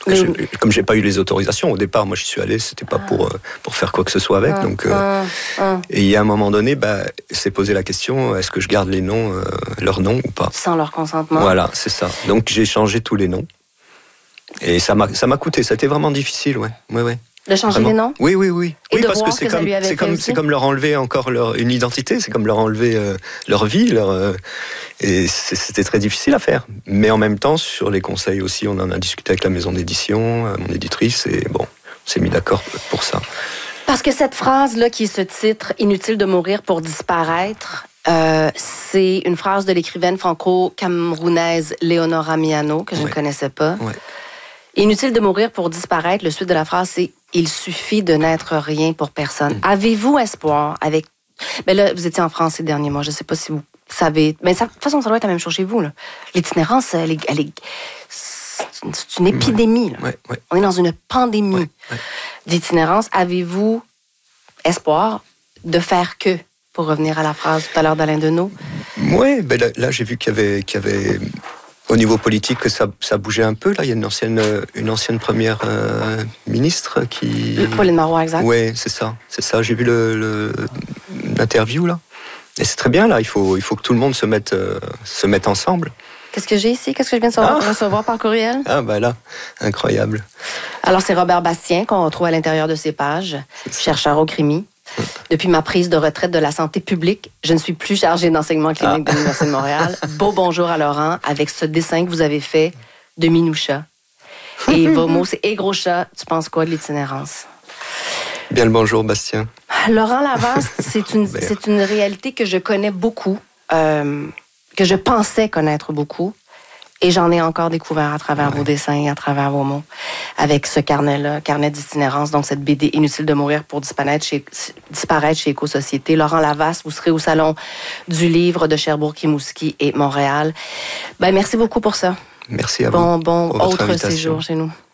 Comme j'ai pas eu les autorisations au départ, moi j'y suis allé, c'était pas pour faire quoi que ce soit avec. Et il y a un moment donné, s'est posé la question, est-ce que je garde les noms, leurs noms ou pas? Sans leur consentement. Voilà, c'est ça. Donc j'ai changé tous les noms. Et ça m'a coûté, ça a été vraiment difficile, ouais. De changer les noms? Oui. Et oui, de parce voir que c'est comme leur enlever encore une identité, c'est comme leur enlever leur vie, et c'était très difficile à faire. Mais en même temps, sur les conseils aussi, on en a discuté avec la maison d'édition, mon éditrice, et bon, on s'est mis d'accord pour ça. Parce que cette phrase-là, qui est ce titre, « Inutile de mourir pour disparaître », c'est une phrase de l'écrivaine franco-camerounaise Léonora Miano, que je ne connaissais pas. Ouais. Inutile de mourir pour disparaître, le suite de la phrase, c'est « Il suffit de n'être rien pour personne ». Avez-vous espoir avec... Ben là, vous étiez en France ces derniers mois, je ne sais pas si vous savez... Mais de toute façon, ça doit être la même chose chez vous, là. L'itinérance, c'est une épidémie, là. Ouais. On est dans une pandémie d'itinérance. Avez-vous espoir de faire que, pour revenir à la phrase tout à l'heure d'Alain Deneau? Oui, là j'ai vu qu'il y avait au niveau politique que ça bougeait un peu. Là, il y a une ancienne première ministre qui... Pauline Marois, exact. Oui, c'est ça. J'ai vu l'interview là. Et c'est très bien là. Il faut que tout le monde se mette ensemble. Qu'est-ce que j'ai ici? Qu'est-ce que je viens de recevoir par courriel? Là, incroyable. Alors, c'est Robert Bastien qu'on retrouve à l'intérieur de ses pages, chercheur au CRIMI. Depuis ma prise de retraite de la santé publique, je ne suis plus chargée d'enseignement clinique de l'Université de Montréal. Beau bonjour à Laurent avec ce dessin que vous avez fait de Minoucha. Et vos mots, c'est « Et gros chat, tu penses quoi de l'itinérance? » Bien le bonjour, Bastien. Laurent Lavasse, c'est une réalité que je connais beaucoup, que je pensais connaître beaucoup. Et j'en ai encore découvert à travers vos dessins et à travers vos mots. Avec ce carnet-là, carnet d'itinérance, donc cette BD Inutile de mourir pour disparaître chez Éco-Société. Laurent Lavasse, vous serez au Salon du livre de Sherbrooke-Rimouski et Montréal. Merci beaucoup pour ça. Merci à vous. Bon autre séjour chez nous.